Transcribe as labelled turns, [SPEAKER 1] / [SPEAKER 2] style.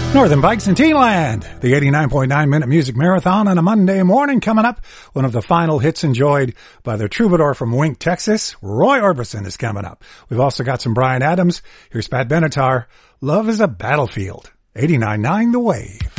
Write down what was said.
[SPEAKER 1] Northern Bikes and Teenland, the 89.9 minute music marathon on a Monday morning. Coming up, one of the final hits enjoyed by the troubadour from Wink, Texas, Roy Orbison, is coming up. We've also got some Bryan Adams. Here's Pat Benatar, Love is a Battlefield, 89.9 The Wave.